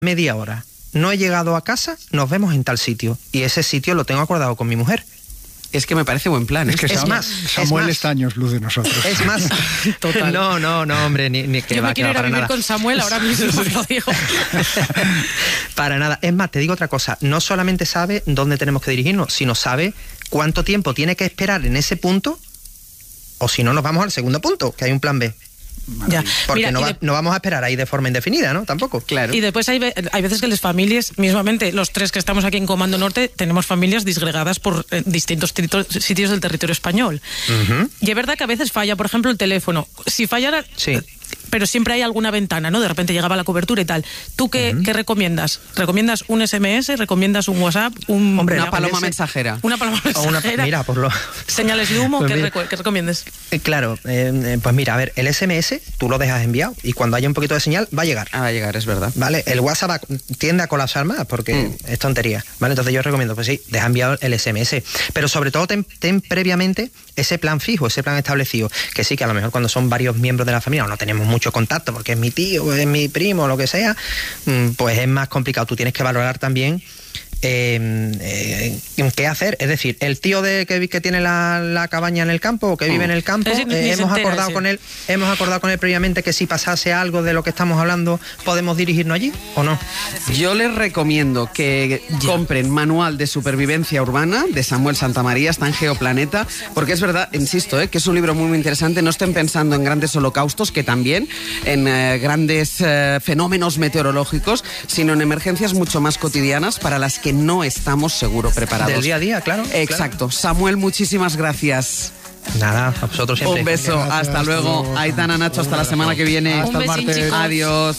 media hora, no he llegado a casa, nos vemos en tal sitio. Y ese sitio lo tengo acordado con mi mujer. Es que me parece buen plan. Es que Samuel está años luz de nosotros. Es más, total. No, hombre, ni que yo va, me quiero ir a vivir con Samuel ahora mismo, lo digo. Para nada. Es más, te digo otra cosa. No solamente sabe dónde tenemos que dirigirnos, sino sabe cuánto tiempo tiene que esperar en ese punto, o si no, nos vamos al segundo punto, que hay un plan B. Ya. Porque no vamos a esperar ahí de forma indefinida, ¿no? Tampoco. Claro. Y después hay veces que las familias, mismamente los tres que estamos aquí en Comando Norte, tenemos familias disgregadas por distintos sitios del territorio español. Y es verdad que a veces falla, por ejemplo, el teléfono. Si fallara... Sí. Pero siempre hay alguna ventana, ¿no? De repente llegaba la cobertura y tal. ¿Tú qué recomiendas? ¿Recomiendas un SMS? ¿Recomiendas un WhatsApp? Una paloma mensajera. Una paloma mensajera. Mira, por lo... Señales de humo, pues ¿qué recomiendas? Claro, pues mira, a ver, el SMS tú lo dejas enviado y cuando haya un poquito de señal va a llegar. Va a llegar, es verdad. Vale, el WhatsApp tiende a colapsar más porque es tontería. Vale, entonces yo recomiendo, pues sí, deja enviado el SMS. Pero sobre todo ten previamente ese plan fijo, ese plan establecido. Que sí, que a lo mejor cuando son varios miembros de la familia o no tenemos mucho contacto porque es mi tío, es mi primo, lo que sea, pues es más complicado. Tú tienes que valorar también qué hacer. Es decir, el tío que tiene la cabaña en el campo o que vive en el campo, hemos acordado con él previamente que si pasase algo de lo que estamos hablando podemos dirigirnos allí o no. Yo les recomiendo que compren Manual de Supervivencia Urbana de Samuel Santamaría, está en Geoplaneta, porque es verdad, insisto, que es un libro muy interesante. No estén pensando en grandes holocaustos, que también, en grandes fenómenos meteorológicos, sino en emergencias mucho más cotidianas para las que no estamos seguro preparados. Del día a día, claro. Exacto. Claro. Samuel, muchísimas gracias. Nada, a vosotros siempre. Un beso, gracias, hasta luego. Aitana, Nacho, hasta la semana que viene. Hasta el martes. Adiós.